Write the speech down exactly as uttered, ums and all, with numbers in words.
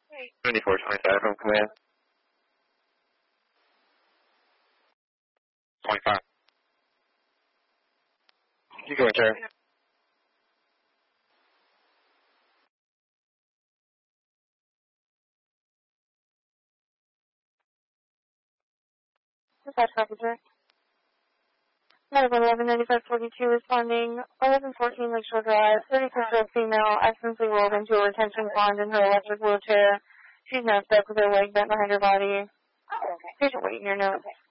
seventy-four twenty-five from command. twenty-five. You go in turn. Dispatch officer. Medical eleven ninety-five forty-two responding. eleven fourteen Lakeshore Drive. thirty-six year old female accidentally rolled into a retention pond in her electric wheelchair. She's now stuck with her leg bent behind her body. Oh, okay. Patient waiting your note. Okay.